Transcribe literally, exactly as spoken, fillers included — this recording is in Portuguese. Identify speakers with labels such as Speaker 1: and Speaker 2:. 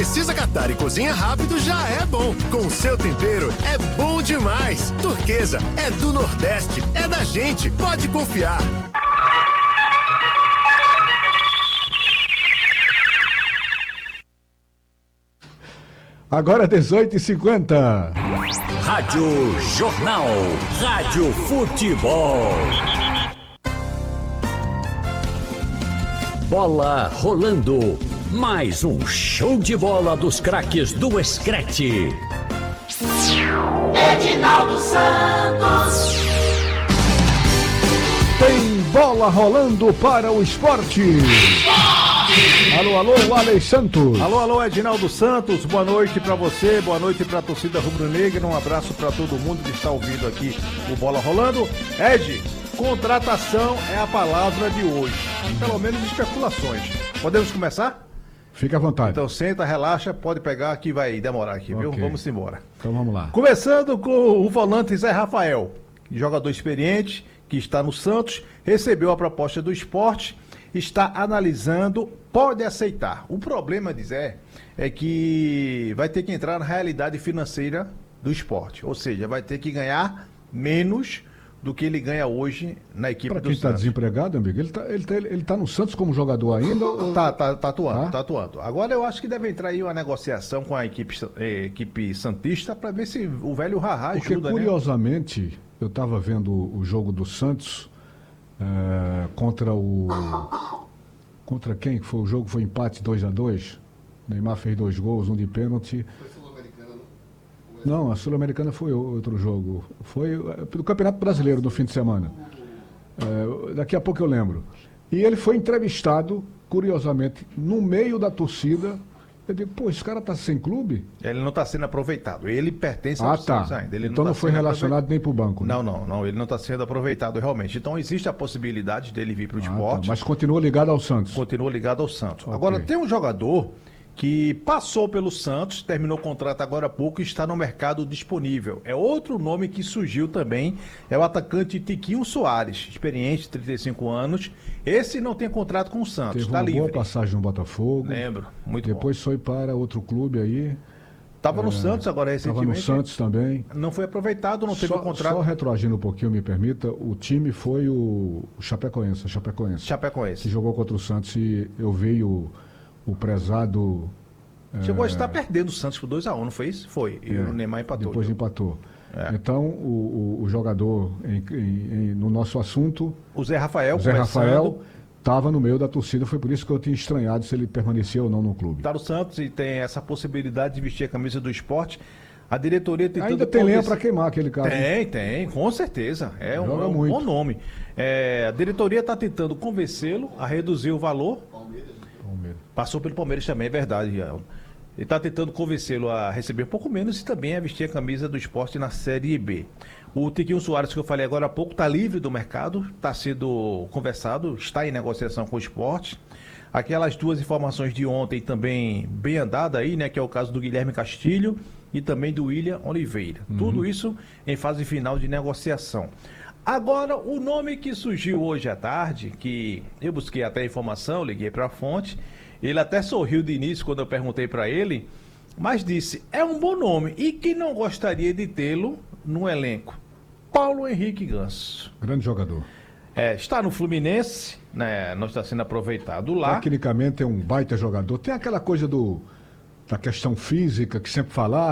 Speaker 1: Precisa catar e cozinha rápido já é bom. Com o seu tempero é bom demais. Turquesa é do Nordeste, é da gente, pode confiar.
Speaker 2: Agora dezoito e cinquenta.
Speaker 3: Rádio Jornal, Rádio Futebol. Bola rolando. Mais um show de bola dos craques do Escrete.
Speaker 4: Edinaldo Santos.
Speaker 2: Tem bola rolando para o esporte. Esporte. Alô, alô, Alex Santos.
Speaker 5: Alô, alô, Edinaldo Santos. Boa noite pra você, boa noite pra torcida rubro-negra. Um abraço pra todo mundo que está ouvindo aqui o Bola Rolando. Ed, contratação é a palavra de hoje. Pelo menos especulações. Podemos começar?
Speaker 2: Fica à vontade.
Speaker 5: Então senta, relaxa, pode pegar que vai demorar aqui,
Speaker 2: Okay.
Speaker 5: viu? Vamos embora.
Speaker 2: Então vamos lá.
Speaker 5: Começando com o volante Zé Rafael, jogador experiente que está no Santos, recebeu a proposta do Sport, está analisando, pode aceitar. O problema de Zé é que vai ter que entrar na realidade financeira do Sport, ou seja, vai ter que ganhar menos do que ele ganha hoje na equipe
Speaker 2: Pra
Speaker 5: do
Speaker 2: quem
Speaker 5: Santos.
Speaker 2: está desempregado, amigo, ele está ele tá, ele tá no Santos como jogador ainda? Ou...
Speaker 5: Tá, tá, tá atuando,
Speaker 2: Ah?
Speaker 5: tá atuando. Agora eu acho que deve entrar aí uma negociação com a equipe, eh, equipe santista para ver se o velho Rahá
Speaker 2: Porque
Speaker 5: ajuda, né?
Speaker 2: curiosamente, eu estava vendo o jogo do Santos eh, contra o... Contra quem que foi o jogo? Foi empate dois a dois. Neymar fez dois gols, um de pênalti. Não, a Sul-Americana foi outro jogo. Foi eh, do Campeonato Brasileiro no fim de semana. Eh, daqui a pouco eu lembro. E ele foi entrevistado, curiosamente, no meio da torcida. Eu digo, pô, esse cara tá sem clube?
Speaker 5: Ele não está sendo aproveitado. Ele pertence ao
Speaker 2: Ah,
Speaker 5: Santos
Speaker 2: tá.
Speaker 5: ainda. Ele
Speaker 2: Então não
Speaker 5: tá
Speaker 2: foi
Speaker 5: sendo
Speaker 2: relacionado nem pro banco, né?
Speaker 5: Não, não, não. Ele não está sendo aproveitado realmente. Então existe a possibilidade dele vir para o
Speaker 2: Ah,
Speaker 5: esporte.
Speaker 2: tá. Mas continua ligado ao Santos.
Speaker 5: Continua ligado ao Santos.
Speaker 2: Ok.
Speaker 5: Agora, tem um jogador que passou pelo Santos, terminou o contrato agora há pouco e está no mercado disponível. É outro nome que surgiu também, é o atacante Tiquinho Soares, experiente, trinta e cinco anos. Esse não tem contrato com o Santos,
Speaker 2: Teve
Speaker 5: está
Speaker 2: uma boa
Speaker 5: livre.
Speaker 2: passagem no Botafogo.
Speaker 5: Lembro, muito
Speaker 2: Depois foi para outro clube aí.
Speaker 5: Estava no Santos agora
Speaker 2: Estava
Speaker 5: recentemente.
Speaker 2: no Santos também.
Speaker 5: Não foi aproveitado, não teve
Speaker 2: Só,
Speaker 5: o contrato.
Speaker 2: só retroagindo um pouquinho, me permita, o time foi o, o Chapecoense, a Chapecoense, que
Speaker 5: Chapecoense.
Speaker 2: jogou contra o Santos e eu vi o, o prezado...
Speaker 5: Chegou
Speaker 2: é,
Speaker 5: a estar perdendo o Santos por dois a um, não foi isso? Foi. E
Speaker 2: é,
Speaker 5: o Neymar empatou.
Speaker 2: Depois
Speaker 5: viu?
Speaker 2: empatou.
Speaker 5: É.
Speaker 2: Então, o, o, o jogador, em, em- em- no nosso assunto,
Speaker 5: O Zé Rafael,
Speaker 2: o Zé
Speaker 5: começando,
Speaker 2: Rafael, estava no meio da torcida, foi por isso que eu tinha estranhado se ele permanecia ou não no clube.
Speaker 5: tá no Santos e tem essa possibilidade de vestir a camisa do esporte. A diretoria tentando
Speaker 2: Ainda tem lenha
Speaker 5: convencer-
Speaker 2: para queimar aquele cara.
Speaker 5: Tem, tem, com certeza. É um,
Speaker 2: Joga
Speaker 5: é um
Speaker 2: muito.
Speaker 5: bom nome. É, a diretoria está tentando convencê-lo a reduzir o valor.
Speaker 2: Palmeiras.
Speaker 5: Passou pelo Palmeiras também, é verdade. Ian. Ele está tentando convencê-lo a receber um pouco menos e também a vestir a camisa do esporte na Série B. O Tiquinho Soares, que eu falei agora há pouco, está livre do mercado, está sendo conversado, está em negociação com o esporte. Aquelas duas informações de ontem também bem andada aí, né? Que é o caso do Guilherme Castilho e também do William Oliveira.
Speaker 2: Uhum.
Speaker 5: Tudo isso em fase final de negociação. Agora, o nome que surgiu hoje à tarde, que eu busquei até a informação, liguei para a fonte, ele até sorriu de início quando eu perguntei para ele, mas disse, é um bom nome e que não gostaria de tê-lo no elenco. Paulo Henrique Ganso.
Speaker 2: Grande jogador.
Speaker 5: É, está no Fluminense, né? Não está sendo aproveitado lá.
Speaker 2: Tecnicamente é um baita jogador. Tem aquela coisa do da questão física que sempre fala,